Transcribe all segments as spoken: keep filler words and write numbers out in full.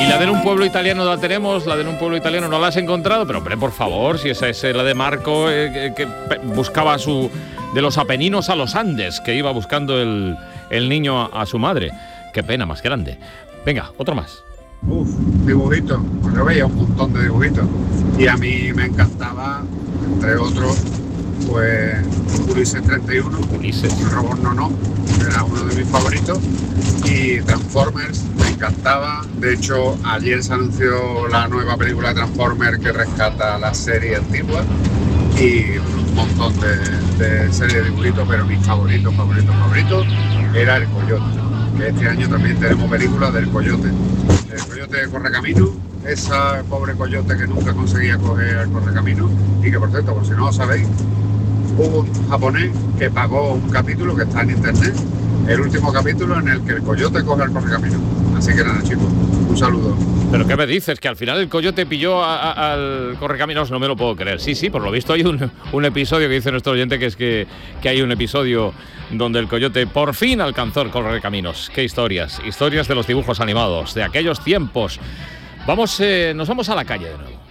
la de un pueblo italiano la tenemos, la de un pueblo italiano no la has encontrado, pero hombre, por favor, si esa es la de Marco, eh, que, que buscaba su de los Apeninos a los Andes, que iba buscando el, el niño a, a su madre. Qué pena más grande. Venga, otro más. Uf, dibujitos, pues yo veía un montón de dibujitos y a mí me encantaba, entre otros, pues Ulises treinta y uno, Ulises. el robot no no, era uno de mis favoritos, y Transformers me encantaba. De hecho, ayer se anunció la nueva película de Transformers que rescata la serie antigua y un montón de, de series de dibujitos, pero mis favoritos, favoritos, favoritos era el Coyote. Este año también tenemos películas del Coyote. El Coyote de Correcamino, esa pobre Coyote que nunca conseguía coger al Correcamino y que, por cierto, por si no lo sabéis, hubo un japonés que pagó un capítulo que está en internet, el último capítulo en el que el Coyote coge al Correcamino. Así que nada, chicos, un saludo. ¿Pero qué me dices? ¿Que al final el Coyote pilló a, a, al Correcaminos? No me lo puedo creer. Sí, sí, por lo visto hay un, un episodio que dice nuestro oyente que es que, que hay un episodio donde el Coyote por fin alcanzó el Correcaminos. Qué historias, historias de los dibujos animados, de aquellos tiempos. Vamos, eh, nos vamos a la calle de nuevo.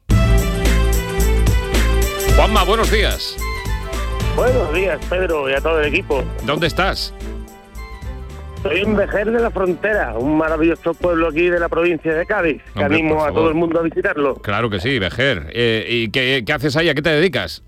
Juanma, buenos días. Buenos días, Pedro, y a todo el equipo. ¿Dónde estás? Soy en Vejer de la Frontera, un maravilloso pueblo aquí de la provincia de Cádiz, que Hombre, animo por a favor. todo el mundo a visitarlo. Claro que sí, Vejer. Eh, ¿Y qué, qué haces ahí? ¿A qué te dedicas?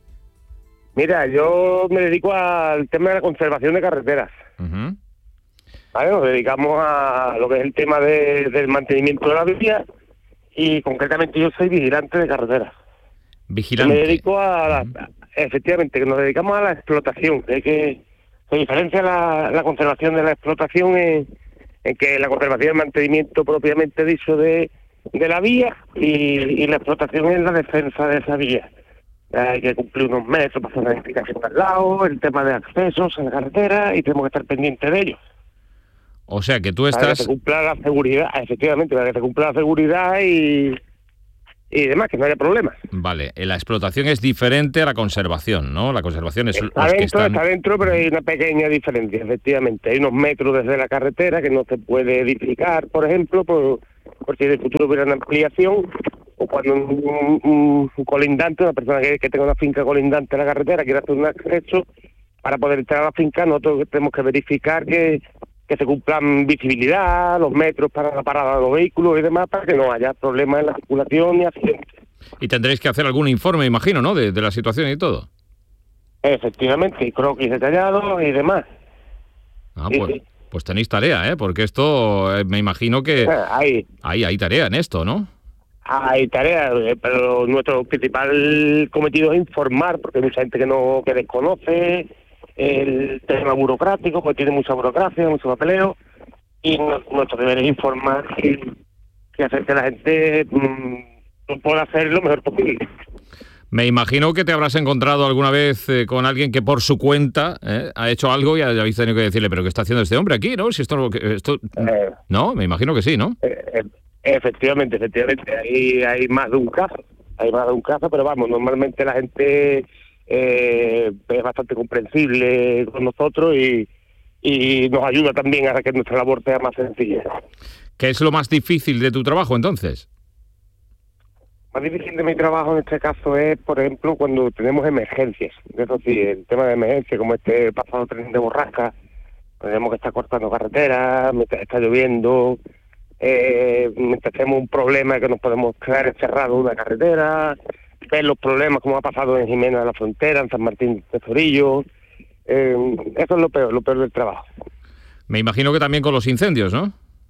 Mira, yo me dedico al tema de la conservación de carreteras. Uh-huh. ¿Vale? Nos dedicamos a lo que es el tema de, del mantenimiento de la vía y concretamente yo soy vigilante de carreteras. Vigilante. Me dedico a, la, Uh-huh. efectivamente, que nos dedicamos a la explotación, de que se diferencia la, la conservación de la explotación en, en que la conservación y el mantenimiento propiamente dicho de, de la vía y, y la explotación es la defensa de esa vía. Hay que cumplir unos metros para hacer una edificación al lado, el tema de accesos a la carretera y tenemos que estar pendientes de ellos. O sea que tú Para que estás... se cumpla la seguridad, efectivamente, para que se cumpla la seguridad y, y demás, que no haya problemas. Vale, la explotación es diferente a la conservación, ¿no? La conservación es Está los que dentro, están... está dentro, pero hay una pequeña diferencia, efectivamente. Hay unos metros desde la carretera que no se puede edificar, por ejemplo, por, por si en el futuro hubiera una ampliación, o cuando un, un, un colindante, una persona que, que tenga una finca colindante a la carretera, quiere hacer un acceso, para poder entrar a la finca nosotros tenemos que verificar que, que se cumplan visibilidad, los metros para la parada de los vehículos y demás, para que no haya problemas en la circulación ni accidentes. Y tendréis que hacer algún informe, imagino, ¿no? De, de la situación y todo. Efectivamente, y croquis detallados y demás. Ah, Sí, pues, sí. pues tenéis tarea, ¿eh? Porque esto, eh, me imagino que Hay, hay, hay tarea en esto, ¿no? hay tareas, eh, pero nuestro principal cometido es informar, porque hay mucha gente que no que desconoce el tema burocrático, porque tiene mucha burocracia, mucho papeleo, y no- nuestro deber es informar y, y hacer que la gente mmm, pueda hacer lo mejor posible. Me imagino que te habrás encontrado alguna vez eh, con alguien que por su cuenta eh, ha hecho algo y habéis tenido que decirle, pero ¿qué está haciendo este hombre aquí, no? Si esto, esto... Eh, No, me imagino que sí, ¿no? eh, eh, efectivamente, efectivamente, hay, hay más de un caso, hay más de un caso, pero vamos, normalmente la gente eh, es bastante comprensible con nosotros y, y nos ayuda también a que nuestra labor sea más sencilla. ¿Qué es lo más difícil de tu trabajo, entonces? Más difícil de mi trabajo en este caso es, por ejemplo, cuando tenemos emergencias. Eso sí, el tema de emergencia, como este pasado tren de borrasca, tenemos que estar cortando carreteras, mientras está lloviendo, eh, mientras tenemos un problema que nos podemos quedar encerrados en una carretera, ver los problemas como ha pasado en Jimena de la Frontera, en San Martín de Zorillo. Eh, eso es lo peor, lo peor del trabajo. Me imagino que también con los incendios, ¿no?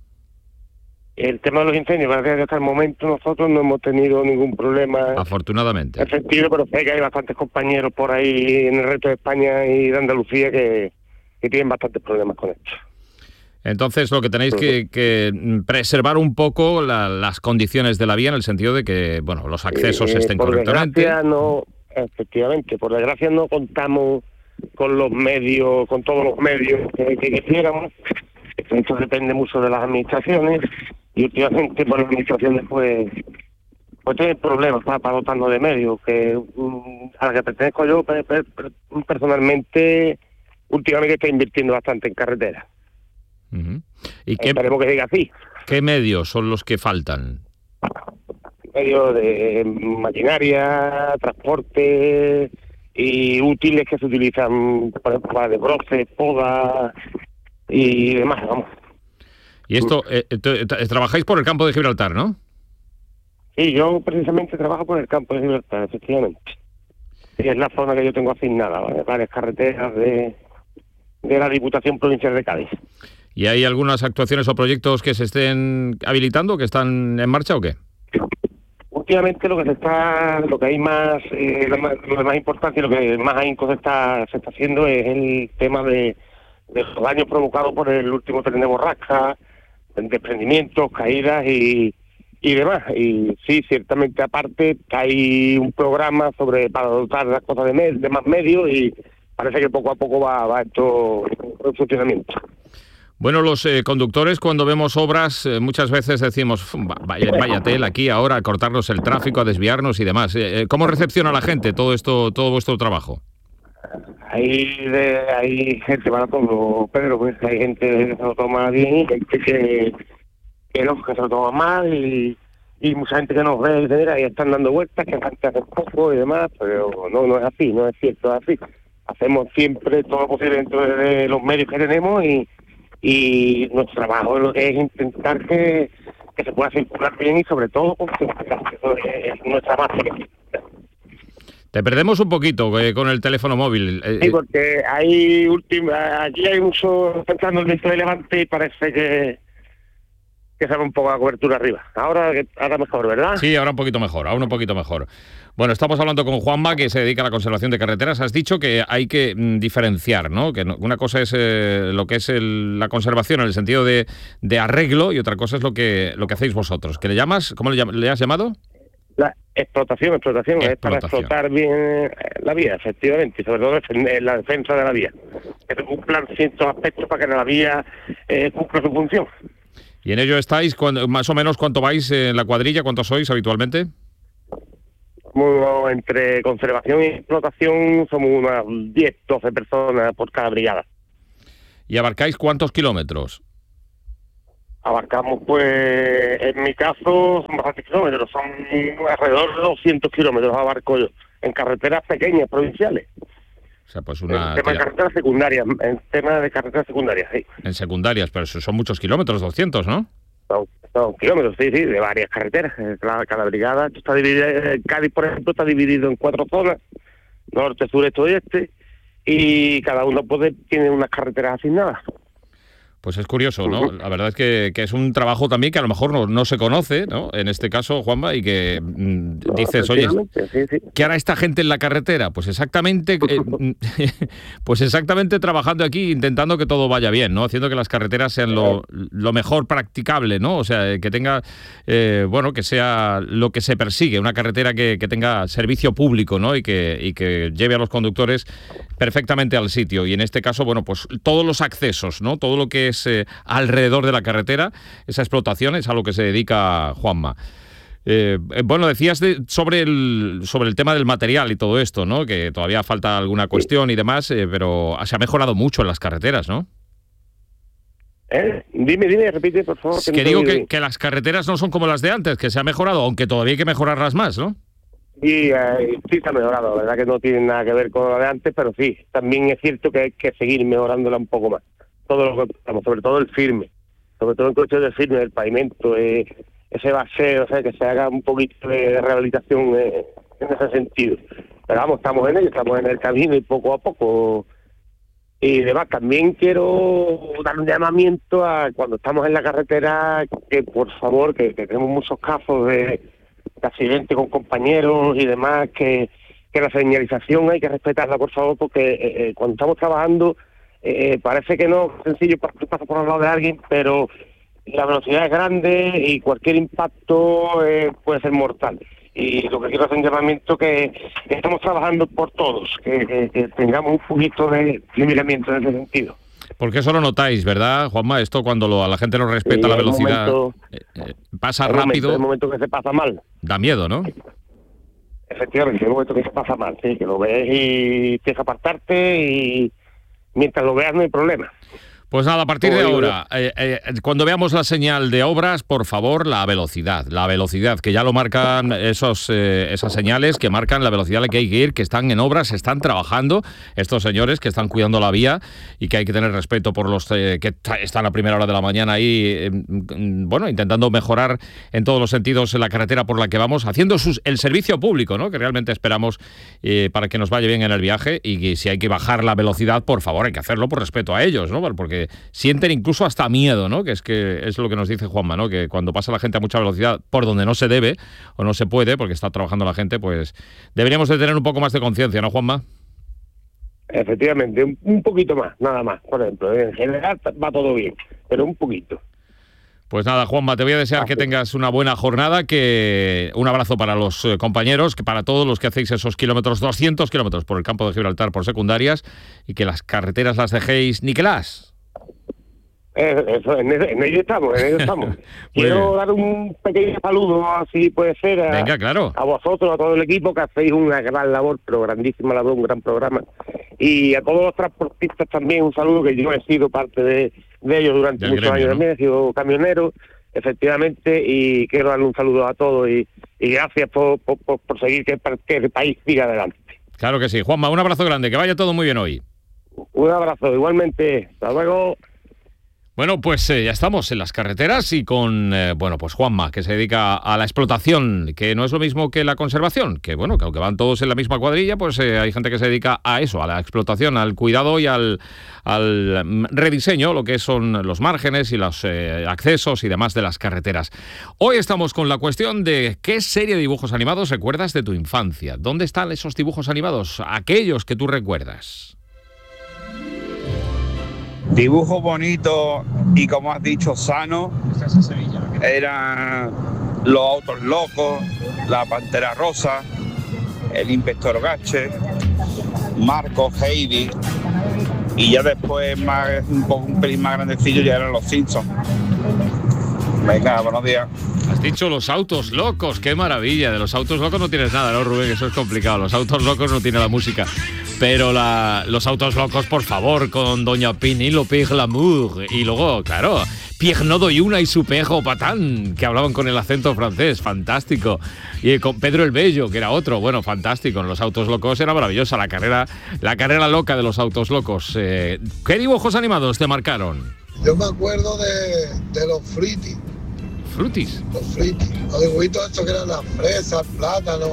El tema de los incendios, parece que hasta el momento nosotros no hemos tenido ningún problema Afortunadamente. efectivo, pero sé que hay bastantes compañeros por ahí en el resto de España y de Andalucía que, que tienen bastantes problemas con esto. Entonces lo que tenéis que, que preservar un poco la, las condiciones de la vía en el sentido de que, bueno, los accesos Eh, estén por correctamente. desgracia no, efectivamente, por desgracia no contamos con los medios, con todos los medios que, que quisiéramos. Esto depende mucho de las administraciones y últimamente por las administraciones pues pues tienen problemas para, para dotarnos de medios, que um, a la que pertenezco yo pe- pe- pe- personalmente últimamente estoy invirtiendo bastante en carreteras. Uh-huh. ¿Y qué, Esperemos que diga así. ¿Qué medios son los que faltan? Medios de maquinaria, transporte y útiles que se utilizan, por ejemplo, para desbroces, podas y demás, vamos. Y esto, eh, trabajáis por el campo de Gibraltar, ¿no? Sí, yo precisamente trabajo por el campo de Gibraltar, efectivamente. Y es la zona que yo tengo asignada, ¿vale? Varias carreteras de, de la Diputación Provincial de Cádiz. ¿Y hay algunas actuaciones o proyectos que se estén habilitando, que están en marcha o qué? Últimamente lo que se está, lo que hay más, eh, lo más, lo más importante y lo que más ahínco se está, se está haciendo es el tema de, de los daños provocados por el último tren de borrasca, desprendimientos, caídas y, y demás. Y sí, ciertamente aparte hay un programa sobre para dotar las cosas de, med, de más medios y parece que poco a poco va, va esto en funcionamiento. Bueno, los eh, conductores cuando vemos obras eh, muchas veces decimos vaya, vaya tela aquí ahora a cortarnos el tráfico, a desviarnos y demás. Eh, ¿Cómo recepciona la gente todo esto, todo vuestro trabajo? Hay de, hay gente para todo, Pedro, pues hay gente que se lo toma bien y gente que, que no, que se lo toma mal y, y mucha gente que nos ve y mira, y están dando vueltas, que antes hace poco y demás, pero no, no es así, no es cierto, es así. Hacemos siempre todo lo posible dentro de los medios que tenemos y y nuestro trabajo es intentar que, que se pueda circular bien y sobre todo con seguridad, que eso es nuestra base. Te perdemos un poquito eh, con el teléfono móvil. Eh, sí, porque hay última, aquí hay mucho pensando el viento de levante y parece que que sale un poco la cobertura arriba. Ahora ahora mejor, ¿verdad? Sí, ahora un poquito mejor, ahora un poquito mejor. Bueno, estamos hablando con Juanma, que se dedica a la conservación de carreteras. Has dicho que hay que mm, diferenciar, ¿no? Que no, una cosa es eh, lo que es el, la conservación en el sentido de, de arreglo y otra cosa es lo que lo que hacéis vosotros. ¿Qué le llamas? ¿Cómo le, le has llamado? La explotación, explotación, explotación. Es para explotar bien la vía, efectivamente, y sobre todo en la defensa de la vía. Que se cumplan ciertos aspectos para que la vía eh, cumpla su función. ¿Y en ello estáis, cuando, más o menos, cuánto vais en la cuadrilla? ¿Cuántos sois habitualmente? Bueno, entre conservación y explotación somos unas diez, doce personas por cada brigada. ¿Y abarcáis cuántos kilómetros? Abarcamos, pues, en mi caso, son bastantes kilómetros, son alrededor de doscientos kilómetros abarco yo, en carreteras pequeñas, provinciales. O sea, pues una... En tema de carreteras secundarias, en tema de carreteras secundarias, sí. En secundarias, pero son muchos kilómetros, doscientos, ¿no? Son, son kilómetros, sí, sí, de varias carreteras. Cada, cada brigada está dividida, Cádiz, por ejemplo, está dividido en cuatro zonas, norte, sur, este, oeste, y cada uno pues, tiene unas carreteras asignadas. Pues es curioso, ¿no? La verdad es que, que es un trabajo también que a lo mejor no, no se conoce, ¿no? En este caso, Juanma, y que mmm, dices, oye, sí, sí. ¿qué hará esta gente en la carretera? Pues exactamente, eh, pues exactamente trabajando aquí, intentando que todo vaya bien, ¿no? Haciendo que las carreteras sean lo, lo mejor practicable, ¿no? O sea, que tenga, eh, bueno, que sea lo que se persigue, una carretera que, que tenga servicio público, ¿no? Y que, y que lleve a los conductores perfectamente al sitio. Y en este caso, bueno, pues todos los accesos, ¿no? Todo lo que es Eh, alrededor de la carretera, esa explotación es a lo que se dedica Juanma. Eh, bueno, decías de, sobre, el, sobre el tema del material y todo esto, ¿no? Que todavía falta alguna cuestión y demás, eh, pero se ha mejorado mucho en las carreteras, ¿no? ¿Eh? Dime, dime, repite, por favor. Que, que digo que, que las carreteras no son como las de antes, que se ha mejorado, aunque todavía hay que mejorarlas más, ¿no? Sí, eh, sí se ha mejorado, la verdad que no tiene nada que ver con lo de antes, pero sí, también es cierto que hay que seguir mejorándola un poco más. Todo lo que estamos, sobre todo el firme, sobre todo en cuestión del firme, del pavimento, eh, ese baseo, o sea, que se haga un poquito de rehabilitación eh, en ese sentido. Pero vamos, estamos en ello, estamos en el camino y poco a poco. Y demás, también quiero dar un llamamiento a cuando estamos en la carretera, que por favor, que, que tenemos muchos casos de, de accidentes con compañeros y demás, que, que la señalización hay que respetarla, por favor, porque eh, eh, cuando estamos trabajando, Eh, parece que no es sencillo pasar por al lado de alguien, pero la velocidad es grande y cualquier impacto eh, puede ser mortal. Y lo que quiero hacer un llamamiento que, que estamos trabajando por todos, que, que, que tengamos un poquito de limitamiento en ese sentido. Porque eso lo notáis, ¿verdad, Juanma? Esto cuando lo, a la gente no respeta sí, la velocidad, momento, eh, eh, pasa el rápido. En el momento que se pasa mal. Da miedo, ¿no? Efectivamente, el momento que se pasa mal, sí, que lo ves y tienes que apartarte y mientras lo veas no hay problema. Pues nada, a partir de ahora, eh, eh, cuando veamos la señal de obras, por favor, la velocidad, la velocidad, que ya lo marcan esos, eh, esas señales que marcan la velocidad a la que hay que ir, que están en obras, están trabajando estos señores que están cuidando la vía y que hay que tener respeto por los eh, que están a primera hora de la mañana ahí, eh, bueno, intentando mejorar en todos los sentidos la carretera por la que vamos, haciendo sus, el servicio público, ¿no?, que realmente esperamos eh, para que nos vaya bien en el viaje, y que si hay que bajar la velocidad, por favor, hay que hacerlo por respeto a ellos, ¿no?, porque sienten incluso hasta miedo, ¿no?, que es que es lo que nos dice Juanma, ¿no?, que cuando pasa la gente a mucha velocidad por donde no se debe o no se puede, porque está trabajando la gente, pues deberíamos de tener un poco más de conciencia, ¿no, Juanma? Efectivamente, un, un poquito más, nada más. Por ejemplo, en general va todo bien, pero un poquito. Pues nada, Juanma, te voy a desear que tengas una buena jornada, que un abrazo para los eh, compañeros, que para todos los que hacéis esos kilómetros, doscientos kilómetros por el campo de Gibraltar por secundarias, y que las carreteras las dejéis niquelás. Eso, en, en ello estamos, en ello estamos. Quiero dar un pequeño saludo, así puede ser, a, Venga, claro, a vosotros, a todo el equipo, que hacéis una gran labor, pero grandísima labor, un gran programa. Y a todos los transportistas también, un saludo, que yo he sido parte de, de ellos durante Del muchos gremio, años, ¿no? También he sido camionero, efectivamente, y quiero darle un saludo a todos y, y gracias por, por, por, por seguir que, que el país siga adelante. Claro que sí. Juanma, un abrazo grande, que vaya todo muy bien hoy. Un abrazo, igualmente, hasta luego. Bueno, pues eh, ya estamos en las carreteras y con, eh, bueno, pues Juanma, que se dedica a la explotación, que no es lo mismo que la conservación, que bueno, que aunque van todos en la misma cuadrilla, pues eh, hay gente que se dedica a eso, a la explotación, al cuidado y al, al rediseño, lo que son los márgenes y los eh, accesos y demás de las carreteras. Hoy estamos con la cuestión de qué serie de dibujos animados recuerdas de tu infancia. ¿Dónde están esos dibujos animados? Aquellos que tú recuerdas. Dibujo bonito y, como has dicho, sano, eran Los Autos Locos, La Pantera Rosa, El Inspector Gache, Marco, Heidi, y ya después, más, un poco un pelín más grandecillo, ya eran Los Simpsons. Venga, buenos días. Has dicho Los Autos Locos, qué maravilla. De Los Autos Locos no tienes nada, ¿no, Rubén? Eso es complicado. Los Autos Locos no tiene la música. Pero la, Los Autos Locos, por favor, con Doña Penélope Glamour. Y luego, claro, Pierre Nodo y una y su pejo patán, que hablaban con el acento francés, fantástico. Y con Pedro el Bello, que era otro, bueno, fantástico. En Los Autos Locos era maravillosa la carrera, la carrera loca de Los Autos Locos. Eh, ¿Qué dibujos animados te marcaron? Yo me acuerdo de, de los Fruities. ¿Fruities? Los Fruities. Los dibujitos estos que eran las fresas, el plátano.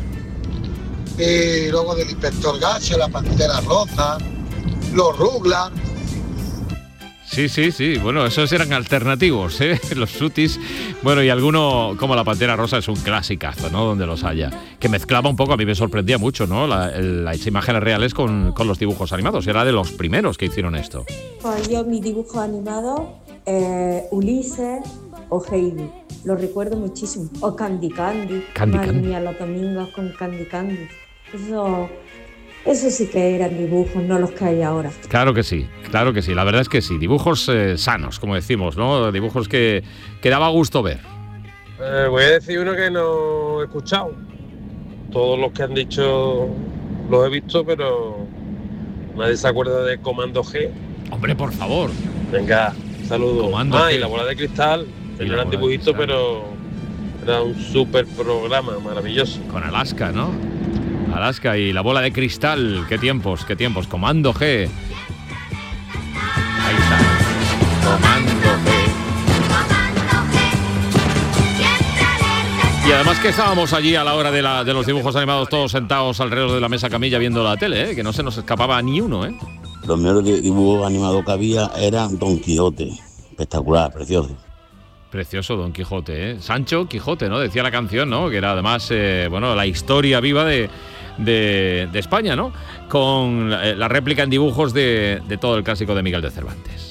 Y luego del Inspector Gache, La Pantera Rosa, los Rugrats. Sí, sí, sí. Bueno, esos eran alternativos, ¿eh? Los Fruities. Bueno, y alguno como La Pantera Rosa es un clasicazo, ¿no? Donde los haya. Que mezclaba un poco, a mí me sorprendía mucho, ¿no? La, el, las imágenes reales con, con los dibujos animados. Era de los primeros que hicieron esto. Pues yo, mi dibujo animado, eh, Ulises o Heidi. Lo recuerdo muchísimo. O Candy Candy. Candy Madre Candy. mía, los domingos con Candy Candy. Eso, eso sí que eran dibujos, no los que hay ahora. Claro que sí, claro que sí. La verdad es que sí. Dibujos eh, sanos, como decimos, ¿no? Dibujos que, que daba gusto ver. Eh, voy a decir uno que no he escuchado. Todos los que han dicho los he visto, pero nadie se acuerda de Comando G. Hombre, por favor. Venga, saludos. Comando ah, G. y La Bola de Cristal, que Y no La eran Bola de dibujitos, Cristal. pero era un súper programa, maravilloso. Con Alaska, ¿no? Alaska y La Bola de Cristal. Qué tiempos, qué tiempos. Comando G. Ahí está. Comando G. Y además que estábamos allí a la hora de, la, de los dibujos animados, todos sentados alrededor de la mesa camilla viendo la tele, ¿eh? Que no se nos escapaba ni uno, ¿eh? Los mejores dibujos animados que había eran Don Quijote. Espectacular, precioso. Precioso Don Quijote, ¿eh? Sancho Quijote, ¿no? Decía la canción, ¿no? Que era además, eh, bueno, la historia viva de, de, de España, ¿no? Con la, la réplica en dibujos de, de todo el clásico de Miguel de Cervantes.